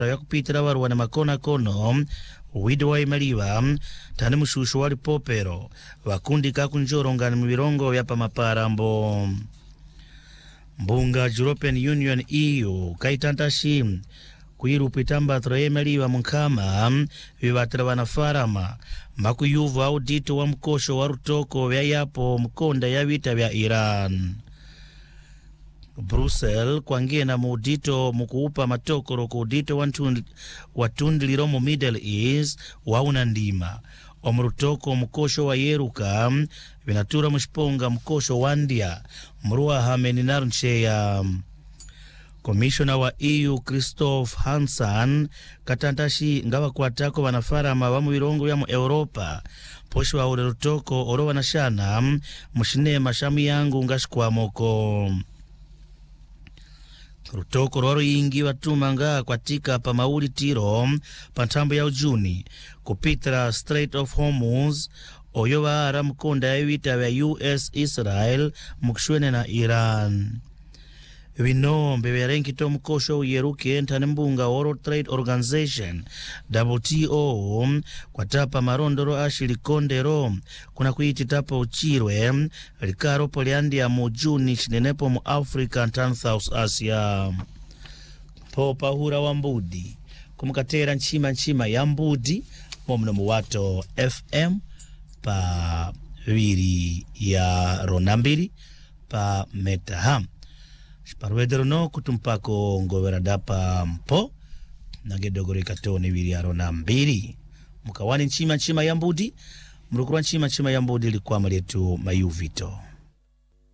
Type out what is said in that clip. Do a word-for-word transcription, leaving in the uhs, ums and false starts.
ya kupitira waru wana makona kono wido wa imaliwa tani mushushu wali popero wakundi kakunjoro ngani mwirongo ya pamaparambo. Mbunga European Union E U kaitantashi kuirupitamba troyemaliwa munkama vivatira wanafarama makuyuvu audito wa mkosho wa rutoko vya yapo mkonda ya vita vya Iran. Brussels kwangena muudito mukuupa matokoro kuudito watundiliro mu Middle East wauna ndima omurutoko mkosho wa yeruka vinatura mshiponga mkosho wandia mruwa hameni naruncheya. Commissioner wa E U Christoph Hansen katantashi ngawa kuatako wanafarama wa mwirongo ya mu Europa posho wa ule rutoko oro wanashana mshinema shamu yangu ngashikwa moko. Rutoko roro ingi watumanga kwa tika pa mauli tiro pantambo ya ujuni kupitra Strait of Hormuz oyo waara mkonda ya vita vya U S Israel mkishwene na Iran. Vinombe vyarenkito mkosho uyeruke entane mbunga World Trade Organization W T O kwa tapa marondoro ashili kondero kuna kuiti tapa uchirwe likaro poliandi ya mujuni shinenepo mu Africa and South Asia. Popa hura wa mbudi kumukatera nchima nchima ya mbudi momno muwato F M pa viri ya ronambiri pa metaham. Parwedero no kutumpako ngowera dapa mpo nagedogori katone viri ya ronambiri mukawani nchima nchima ya mbudi mrukura nchima nchima ya mbudi likuwa maletu mayuvito.